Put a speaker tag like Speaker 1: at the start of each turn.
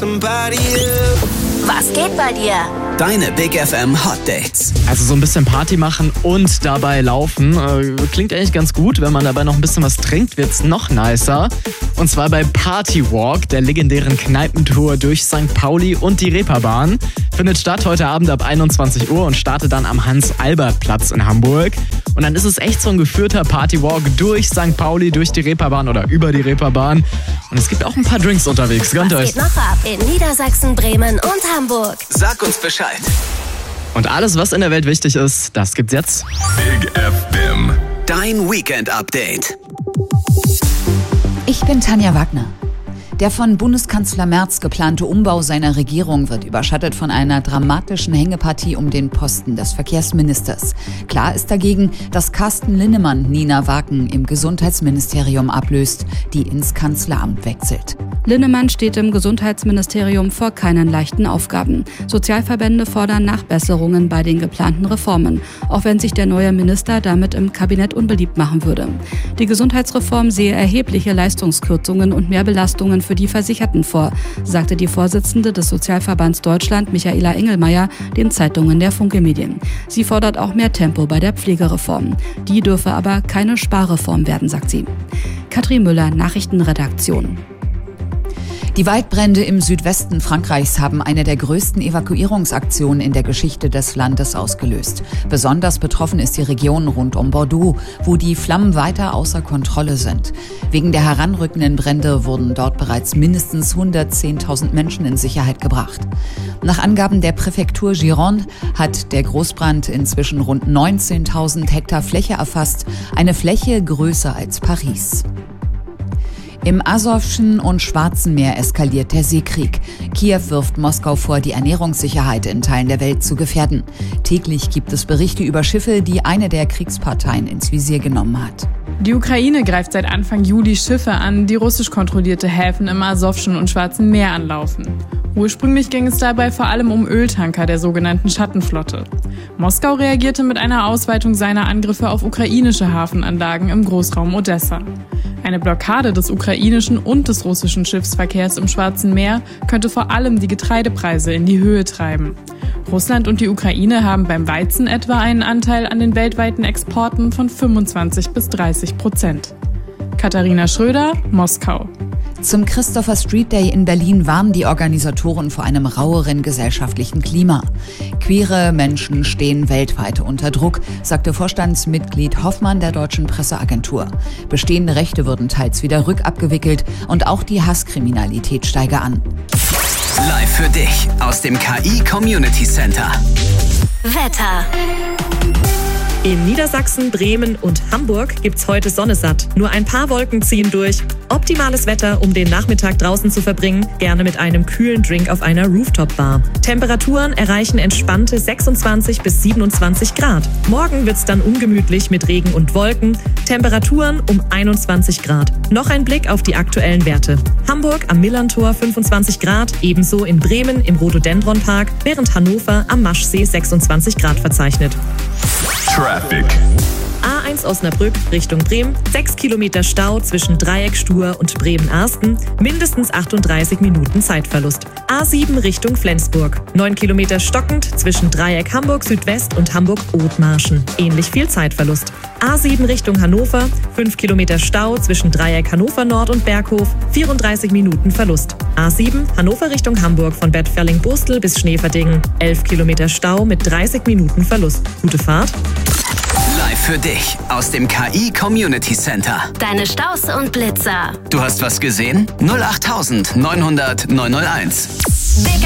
Speaker 1: Was geht bei dir?
Speaker 2: Deine Big FM Hot Dates.
Speaker 3: Also so ein bisschen Party machen und dabei laufen. Klingt eigentlich ganz gut. Wenn man dabei noch ein bisschen was trinkt, wird's noch nicer. Und zwar bei Party Walk, der legendären Kneipentour durch St. Pauli und die Reeperbahn. Findet statt heute Abend ab 21 Uhr und startet dann am Hans-Albert-Platz in Hamburg. Und dann ist es echt so ein geführter Partywalk durch St. Pauli, durch die Reeperbahn oder über die Reeperbahn. Und es gibt auch ein paar Drinks unterwegs. Gönnt euch.
Speaker 1: Was geht noch ab in Niedersachsen, Bremen und Hamburg?
Speaker 2: Sag uns Bescheid.
Speaker 3: Und alles, was in der Welt wichtig ist, das gibt's jetzt.
Speaker 4: Big FM.
Speaker 2: Dein Weekend-Update.
Speaker 5: Ich bin Tanja Wagner. Der von Bundeskanzler Merz geplante Umbau seiner Regierung wird überschattet von einer dramatischen Hängepartie um den Posten des Verkehrsministers. Klar ist dagegen, dass Carsten Linnemann Nina Waken im Gesundheitsministerium ablöst, die ins Kanzleramt wechselt.
Speaker 6: Linnemann steht im Gesundheitsministerium vor keinen leichten Aufgaben. Sozialverbände fordern Nachbesserungen bei den geplanten Reformen, auch wenn sich der neue Minister damit im Kabinett unbeliebt machen würde. Die Gesundheitsreform sehe erhebliche Leistungskürzungen und mehr Belastungen für die Versicherten vor, sagte die Vorsitzende des Sozialverbands Deutschland, Michaela Engelmeier, den Zeitungen der Funke Medien. Sie fordert auch mehr Tempo bei der Pflegereform. Die dürfe aber keine Sparreform werden, sagt sie. Katrin Müller, Nachrichtenredaktion.
Speaker 5: Die Waldbrände im Südwesten Frankreichs haben eine der größten Evakuierungsaktionen in der Geschichte des Landes ausgelöst. Besonders betroffen ist die Region rund um Bordeaux, wo die Flammen weiter außer Kontrolle sind. Wegen der heranrückenden Brände wurden dort bereits mindestens 110.000 Menschen in Sicherheit gebracht. Nach Angaben der Präfektur Gironde hat der Großbrand inzwischen rund 19.000 Hektar Fläche erfasst, eine Fläche größer als Paris. Im Asowschen und Schwarzen Meer eskaliert der Seekrieg. Kiew wirft Moskau vor, die Ernährungssicherheit in Teilen der Welt zu gefährden. Täglich gibt es Berichte über Schiffe, die eine der Kriegsparteien ins Visier genommen hat.
Speaker 7: Die Ukraine greift seit Anfang Juli Schiffe an, die russisch kontrollierte Häfen im Asowschen und Schwarzen Meer anlaufen. Ursprünglich ging es dabei vor allem um Öltanker der sogenannten Schattenflotte. Moskau reagierte mit einer Ausweitung seiner Angriffe auf ukrainische Hafenanlagen im Großraum Odessa. Eine Blockade des ukrainischen und des russischen Schiffsverkehrs im Schwarzen Meer könnte vor allem die Getreidepreise in die Höhe treiben. Russland und die Ukraine haben beim Weizen etwa einen Anteil an den weltweiten Exporten von 25-30%. Katharina Schröder, Moskau.
Speaker 5: Zum Christopher Street Day in Berlin warnen die Organisatoren vor einem raueren gesellschaftlichen Klima. Queere Menschen stehen weltweit unter Druck, sagte Vorstandsmitglied Hoffmann der Deutschen Presseagentur. Bestehende Rechte würden teils wieder rückabgewickelt und auch die Hasskriminalität steige an.
Speaker 2: Live für dich aus dem KI Community Center.
Speaker 1: Wetter.
Speaker 8: In Niedersachsen, Bremen und Hamburg gibt's heute Sonne satt. Nur ein paar Wolken ziehen durch. Optimales Wetter, um den Nachmittag draußen zu verbringen, gerne mit einem kühlen Drink auf einer Rooftop-Bar. Temperaturen erreichen entspannte 26 bis 27 Grad. Morgen wird's dann ungemütlich mit Regen und Wolken. Temperaturen um 21 Grad. Noch ein Blick auf die aktuellen Werte. Hamburg am Millerntor 25 Grad, ebenso in Bremen im Rhododendron-Park, während Hannover am Maschsee 26 Grad verzeichnet.
Speaker 4: Traffic.
Speaker 8: A1 Osnabrück Richtung Bremen, 6 Kilometer Stau zwischen Dreieck Stur und Bremen-Arsten, mindestens 38 Minuten Zeitverlust. A7 Richtung Flensburg, 9 Kilometer stockend zwischen Dreieck Hamburg Südwest und Hamburg Othmarschen, ähnlich viel Zeitverlust. A7 Richtung Hannover, 5 Kilometer Stau zwischen Dreieck Hannover Nord und Berghof, 34 Minuten Verlust. A7 Hannover Richtung Hamburg von Bad Ferling-Bostel bis Schneeverdingen, 11 Kilometer Stau mit 30 Minuten Verlust. Gute Fahrt.
Speaker 2: Live für dich aus dem KI Community Center.
Speaker 1: Deine Staus und Blitzer.
Speaker 2: Du hast was gesehen? 08900 901.